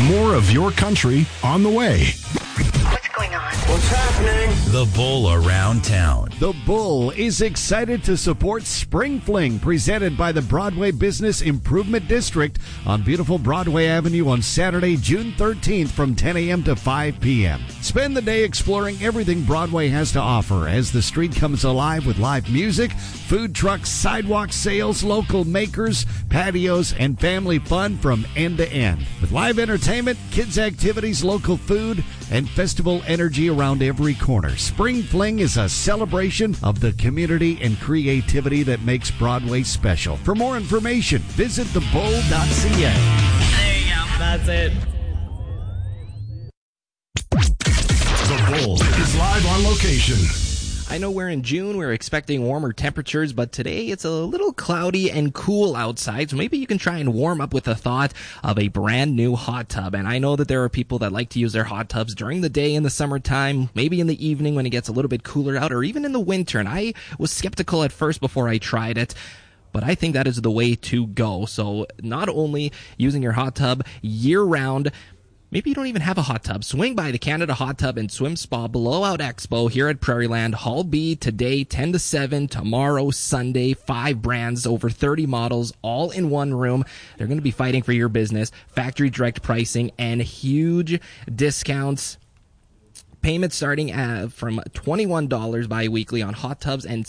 More of your country on the way. What's going on? What's happening? The Bull Around Town. The Bull is excited to support Spring Fling, presented by the Broadway Business Improvement District on beautiful Broadway Avenue on Saturday, June 13th from 10 a.m. to 5 p.m. Spend the day exploring everything Broadway has to offer as the street comes alive with live music, food trucks, sidewalk sales, local makers, patios, and family fun from end to end. With live entertainment, kids' activities, local food, and festival energy around every corner. Spring Fling is a celebration of the community and creativity that makes Broadway special. For more information, visit thebull.ca. There you go. That's it. The Bull is live on location. I know we're in June, we're expecting warmer temperatures, but today it's a little cloudy and cool outside, so maybe you can try and warm up with the thought of a brand new hot tub. And I know that there are people that like to use their hot tubs during the day in the summertime, maybe in the evening when it gets a little bit cooler out, or even in the winter. And I was skeptical at first before I tried it, but I think that is the way to go. So not only using your hot tub year-round, maybe you don't even have a hot tub. Swing by the Canada Hot Tub and Swim Spa Blowout Expo here at Prairieland. Hall B today, 10 to 7. Tomorrow, Sunday, 5 brands, over 30 models, all in one room. They're going to be fighting for your business. Factory direct pricing and huge discounts. Payments starting from $21 bi-weekly on hot tubs and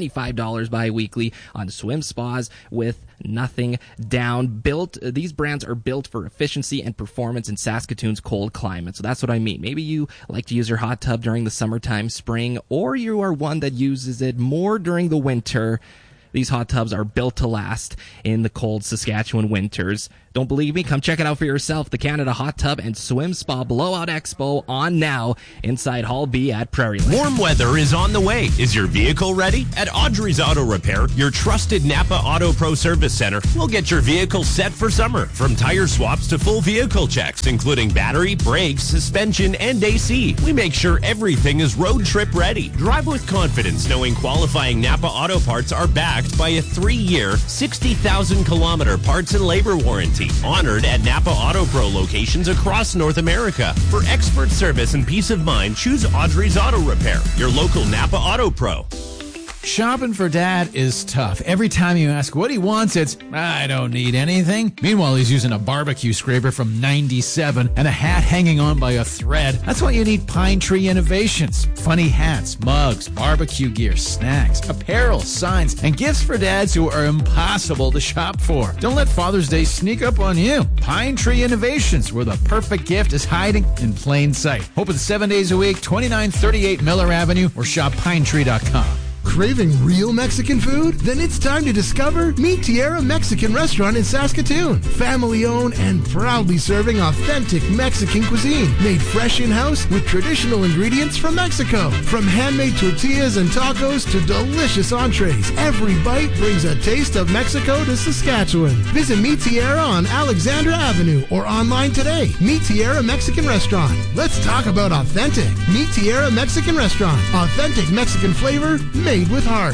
$75 bi-weekly on swim spas with nothing down. These brands are built for efficiency and performance in Saskatoon's cold climate. So that's what I mean. Maybe you like to use your hot tub during the summertime, spring, or you are one that uses it more during the winter. These hot tubs are built to last in the cold Saskatchewan winters. Don't believe me? Come check it out for yourself. The Canada Hot Tub and Swim Spa Blowout Expo on now inside Hall B at Prairieland. Warm weather is on the way. Is your vehicle ready? At Audrey's Auto Repair, your trusted Napa Auto Pro Service Center, will get your vehicle set for summer. From tire swaps to full vehicle checks, including battery, brakes, suspension, and AC. We make sure everything is road trip ready. Drive with confidence knowing qualifying Napa Auto Parts are backed by a 3-year, 60,000-kilometer parts and labor warranty. Honored at Napa Auto Pro locations across North America. For expert service and peace of mind, choose Audrey's Auto Repair, your local Napa Auto Pro. Shopping for Dad is tough. Every time you ask what he wants, it's, I don't need anything. Meanwhile, he's using a barbecue scraper from 97 and a hat hanging on by a thread. That's why you need Pine Tree Innovations. Funny hats, mugs, barbecue gear, snacks, apparel, signs, and gifts for dads who are impossible to shop for. Don't let Father's Day sneak up on you. Pine Tree Innovations, where the perfect gift is hiding in plain sight. Open 7 days a week, 2938 Miller Avenue, or shop pinetree.com. Craving real Mexican food? Then it's time to discover Mi Tierra Mexican Restaurant in Saskatoon. Family owned and proudly serving authentic Mexican cuisine. Made fresh in-house with traditional ingredients from Mexico. From handmade tortillas and tacos to delicious entrees, every bite brings a taste of Mexico to Saskatchewan. Visit Mi Tierra on Alexandra Avenue or online today. Mi Tierra Mexican Restaurant. Let's talk about authentic. Mi Tierra Mexican Restaurant. Authentic Mexican flavor made with heart.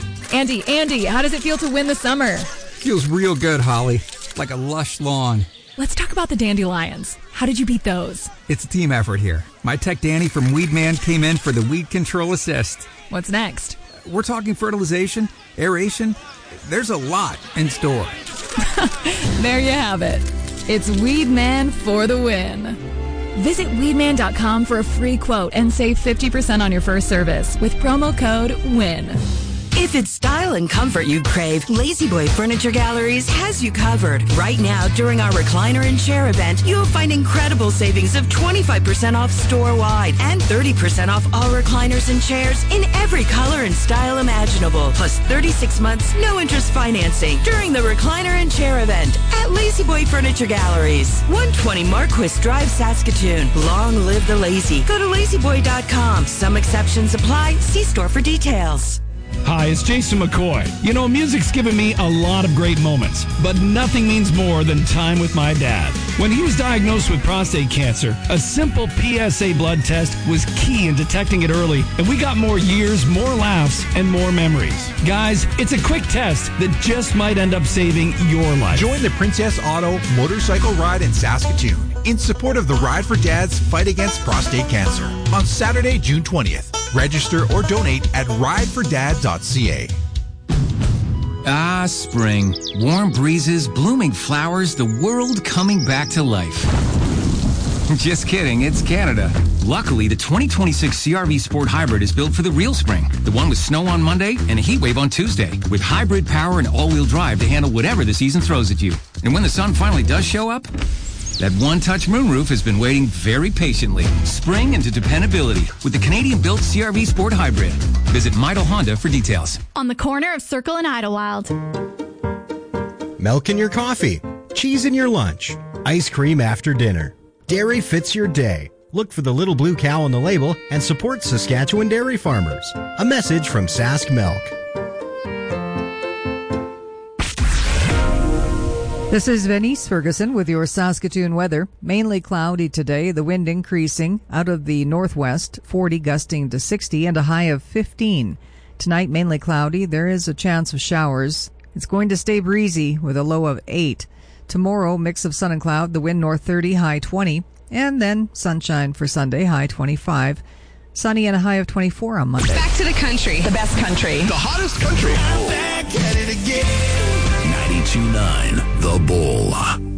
Andy, how does it feel to win the summer? Feels real good, Holly. Like a lush lawn. Let's talk about the dandelions. How did you beat those? It's a team effort here. My tech Danny from Weedman came in for the weed control assist. What's next? We're talking fertilization, aeration. There's a lot in store. There you have it. It's Weedman for the win. Visit weedman.com for a free quote and save 50% on your first service with promo code WIN. If it's style and comfort you crave, Lazy Boy Furniture Galleries has you covered. Right now, during our recliner and chair event, you'll find incredible savings of 25% off store-wide and 30% off all recliners and chairs in every color and style imaginable. Plus 36 months, no interest financing during the recliner and chair event at Lazy Boy Furniture Galleries. 120 Marquis Drive, Saskatoon. Long live the lazy. Go to lazyboy.com. Some exceptions apply. See store for details. Hi, it's Jason McCoy. You know, music's given me a lot of great moments, but nothing means more than time with my dad. When he was diagnosed with prostate cancer, a simple PSA blood test was key in detecting it early, and we got more years, more laughs, and more memories. Guys, it's a quick test that just might end up saving your life. Join the Princess Auto motorcycle ride in Saskatoon. in support of the Ride for Dad's fight against prostate cancer on Saturday, June 20th. Register or donate at ridefordad.ca. Ah, spring. Warm breezes, blooming flowers, the world coming back to life. Just kidding, it's Canada. Luckily, the 2026 CR-V Sport Hybrid is built for the real spring. The one with snow on Monday and a heat wave on Tuesday. With hybrid power and all-wheel drive to handle whatever the season throws at you. And when the sun finally does show up, that one-touch moonroof has been waiting very patiently. Spring into dependability with the Canadian-built CR-V Sport Hybrid. Visit Midel Honda for details. On the corner of Circle and Idlewild. Milk in your coffee, cheese in your lunch, ice cream after dinner. Dairy fits your day. Look for the little blue cow on the label and support Saskatchewan dairy farmers. A message from Sask Milk. This is Venice Ferguson with your Saskatoon weather. Mainly cloudy today, the wind increasing out of the northwest, 40 gusting to 60 and a high of 15. Tonight, mainly cloudy. There is a chance of showers. It's going to stay breezy with a low of 8. Tomorrow, mix of sun and cloud, the wind north 30, high 20. And then sunshine for Sunday, high 25. Sunny and a high of 24 on Monday. Back to the country. The best country. The hottest country. I'm back at it again. 92.9 The Bull.